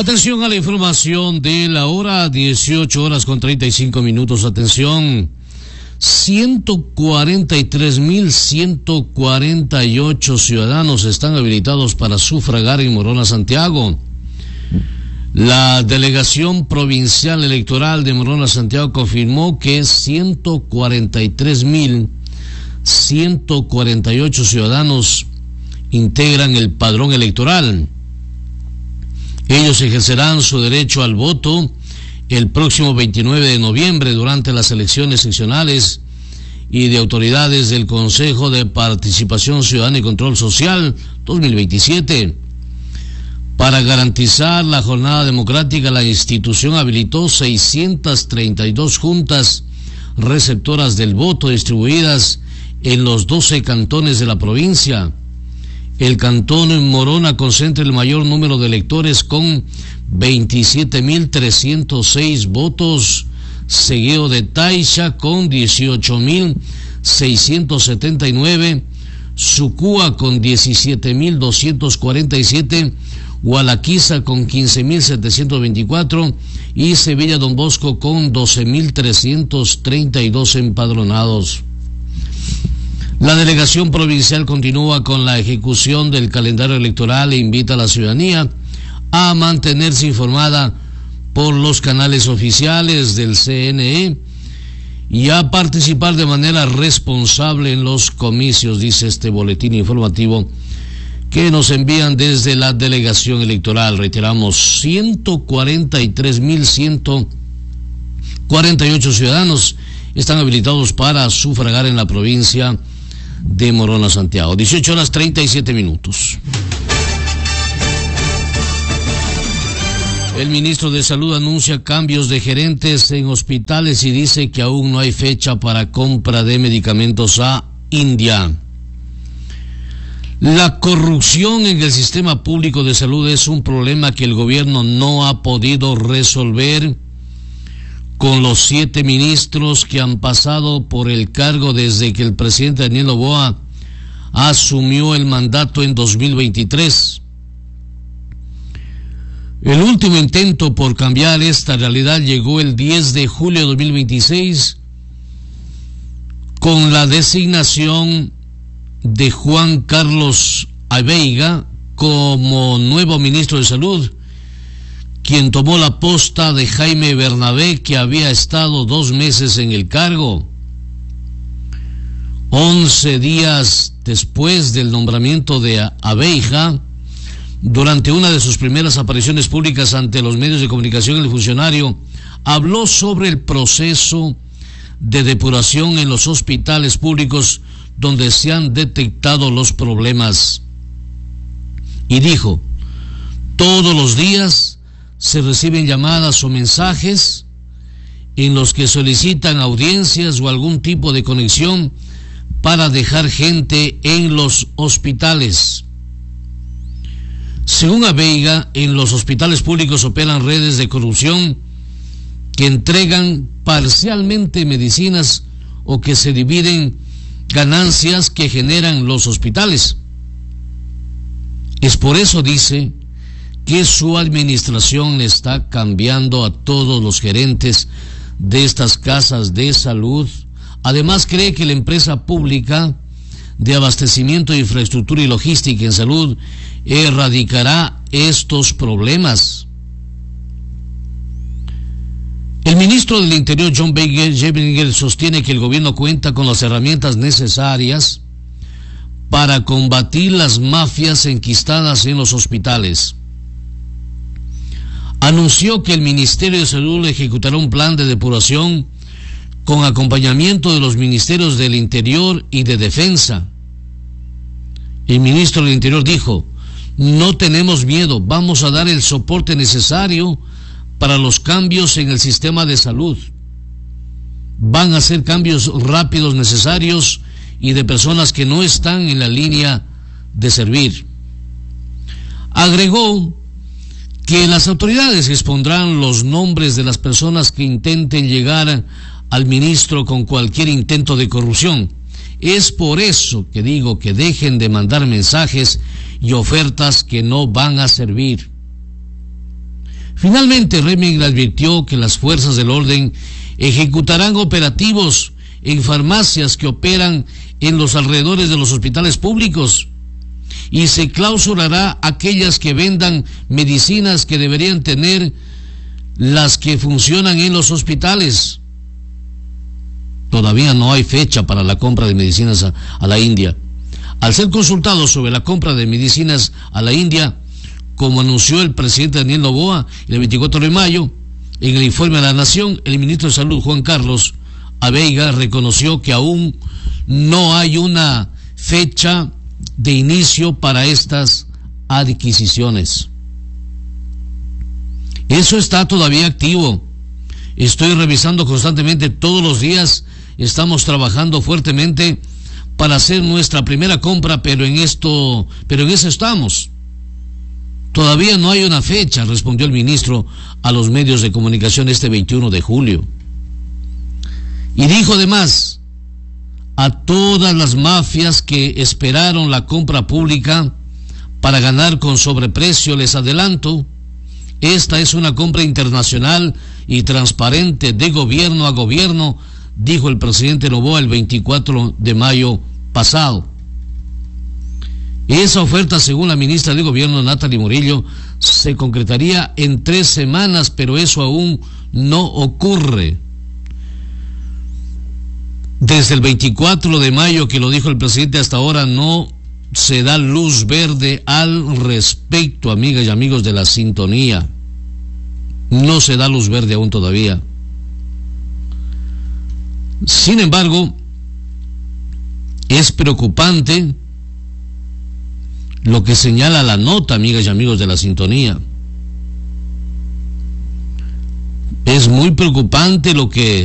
Atención a la información de la hora, 18 horas con 35 minutos. Atención, 143.148 ciudadanos están habilitados para sufragar en Morona, Santiago. La Delegación Provincial Electoral de Morona, Santiago confirmó que 143.148 ciudadanos integran el padrón electoral. Ellos ejercerán su derecho al voto el próximo 29 de noviembre durante las elecciones seccionales y de autoridades del Consejo de Participación Ciudadana y Control Social 2027. Para garantizar la jornada democrática, la institución habilitó 632 juntas receptoras del voto distribuidas en los 12 cantones de la provincia. El cantón Morona concentra el mayor número de electores con 27.306 votos, seguido de Taisha con 18.679, Sucúa con 17.247, Gualaquiza con 15.724 y Sevilla Don Bosco con 12.332 empadronados. La delegación provincial continúa con la ejecución del calendario electoral e invita a la ciudadanía a mantenerse informada por los canales oficiales del CNE y a participar de manera responsable en los comicios, dice este boletín informativo que nos envían desde la delegación electoral. Reiteramos, 143.148 ciudadanos están habilitados para sufragar en la provincia de Morona, Santiago. 18 horas 37 minutos. El ministro de Salud anuncia cambios de gerentes en hospitales y dice que aún no hay fecha para compra de medicamentos a India. La corrupción en el sistema público de salud es un problema que el gobierno no ha podido resolver con los 7 ministros que han pasado por el cargo desde que el presidente Daniel Noboa asumió el mandato en 2023. El último intento por cambiar esta realidad llegó el 10 de julio de 2026 con la designación de Juan Carlos Aveiga como nuevo ministro de Salud, quien tomó la posta de Jaime Bernabé, que había estado 2 meses en el cargo. 11 días después del nombramiento de Aveiga, durante una de sus primeras apariciones públicas ante los medios de comunicación, el funcionario habló sobre el proceso de depuración en los hospitales públicos donde se han detectado los problemas. Y dijo, todos los días se reciben llamadas o mensajes en los que solicitan audiencias o algún tipo de conexión para dejar gente en los hospitales. Según Aveiga, en los hospitales públicos operan redes de corrupción que entregan parcialmente medicinas o que se dividen ganancias que generan los hospitales. Es por eso, dice, que su administración está cambiando a todos los gerentes de estas casas de salud. Además, cree que la empresa pública de abastecimiento de infraestructura y logística en salud erradicará estos problemas. El ministro del Interior, John Beginger, sostiene que el gobierno cuenta con las herramientas necesarias para combatir las mafias enquistadas en los hospitales. Anunció que el Ministerio de Salud ejecutará un plan de depuración con acompañamiento de los ministerios del Interior y de Defensa. El ministro del Interior dijo, no tenemos miedo, vamos a dar el soporte necesario para los cambios en el sistema de salud. Van a ser cambios rápidos necesarios y de personas que no están en la línea de servir. Agregó que las autoridades expondrán los nombres de las personas que intenten llegar al ministro con cualquier intento de corrupción. Es por eso que digo que dejen de mandar mensajes y ofertas que no van a servir. Finalmente, Reming advirtió que las fuerzas del orden ejecutarán operativos en farmacias que operan en los alrededores de los hospitales públicos y se clausurará aquellas que vendan medicinas que deberían tener las que funcionan en los hospitales. Todavía no hay fecha para la compra de medicinas a la India. Al ser consultado sobre la compra de medicinas a la India, como anunció el presidente Daniel Noboa el 24 de mayo, en el informe a la Nación, el ministro de Salud, Juan Carlos Abeiga, reconoció que aún no hay una fecha de inicio para estas adquisiciones. Eso está todavía activo. Estoy revisando constantemente todos los días. Estamos trabajando fuertemente para hacer nuestra primera compra, pero en eso estamos. Todavía no hay una fecha, respondió el ministro a los medios de comunicación este 21 de julio. Y dijo además, a todas las mafias que esperaron la compra pública para ganar con sobreprecio, les adelanto, esta es una compra internacional y transparente de gobierno a gobierno, dijo el presidente Noboa el 24 de mayo pasado. Esa oferta, según la ministra de Gobierno, Natalie Murillo, se concretaría en 3 semanas, pero eso aún no ocurre. Desde el 24 de mayo que lo dijo el presidente hasta ahora no se da luz verde al respecto, amigas y amigos de la sintonía. No se da luz verde aún todavía. Sin embargo, es preocupante lo que señala la nota, amigas y amigos de la sintonía. Es muy preocupante lo que